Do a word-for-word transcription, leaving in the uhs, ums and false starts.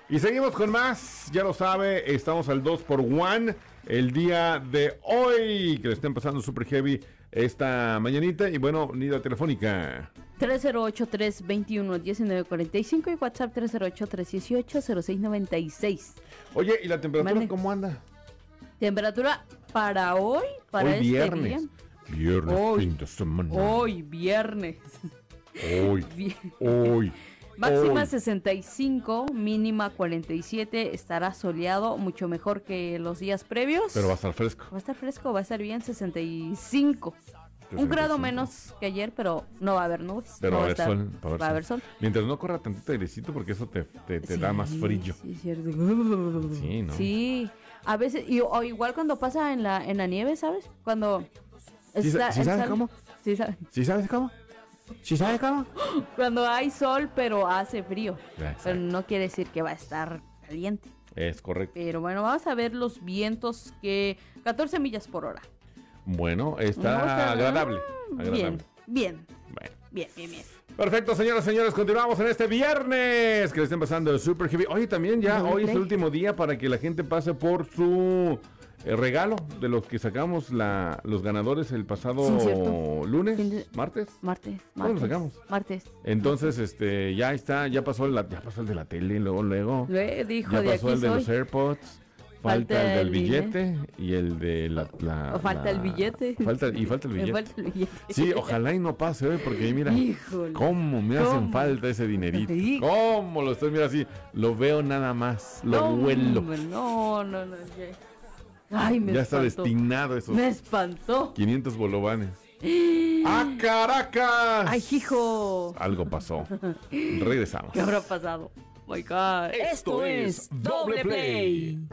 Y seguimos con más, ya lo sabe, estamos al dos por uno el día de hoy, que le está empezando super heavy esta mañanita. Y bueno, Nida telefónica. tres cero ocho, tres dos uno, uno nueve cuatro cinco y WhatsApp tres cero ocho, tres uno ocho, cero seis nueve seis. Oye, ¿y la temperatura Mande. cómo anda? Temperatura para hoy, para Hoy este viernes. día. Viernes, Hoy. fin de semana. Hoy, viernes. Hoy, Bien. hoy. Máxima hoy. sesenta y cinco, mínima cuarenta y siete, estará soleado, mucho mejor que los días previos. Pero va a estar fresco. Va a estar fresco, va a estar bien, sesenta y cinco. Un sesenta y grado cinco. menos que ayer, pero no va a haber nubes. Pero no va a haber estar- sol. Va a haber va a sol. haber sol. Mientras no corra tantito airecito, porque eso te, te, te da Sí, más frío. Sí, cierto. Sí, ¿no? Sí, a veces, y, o igual cuando pasa en la, en la nieve, ¿sabes? Cuando ¿Sí sa- sí el sabes sol- cómo? Sí, sabe. ¿Sí sabes cómo? ¿Sí sabes cómo? Cuando hay sol, pero hace frío. Exacto. Pero no quiere decir que va a estar caliente. Es correcto. Pero bueno, vamos a ver los vientos que catorce millas por hora. Bueno, está, No, está- agradable. agradable. Bien, bien, Bueno. bien, bien, bien. Perfecto, señoras y señores, continuamos en este viernes que le estén pasando el Super Heavy. Oye, también ya, Doble hoy es el play. último día para que la gente pase por su eh, regalo de los que sacamos la, los ganadores el pasado Sí, cierto. lunes, Fin de- martes. Martes, ¿Cuándo lo martes. sacamos? Martes. Entonces, este, ya está, ya pasó el, ya pasó el de la tele, luego, luego. Lue- Dijo Ya de pasó aquí el de soy. los AirPods. Falta, Falta el del el billete y el de la... la- O falta la- el billete. Falta, y falta el Me billete. falta el billete. Sí, ojalá y no pase hoy, porque mira, Híjole. cómo me hacen ¿Cómo? falta ese dinerito. Sí. Cómo lo estoy, mira así, lo veo nada más, lo No, huelo. hombre, No, no, no. ya- Ay, me Ya está espantó. destinado esos Me espantó. quinientos bolovanes. ¡Ah, Caracas! Ay, hijo. Algo pasó. Regresamos. ¿Qué habrá pasado? Oh my God. Esto es Doble Play.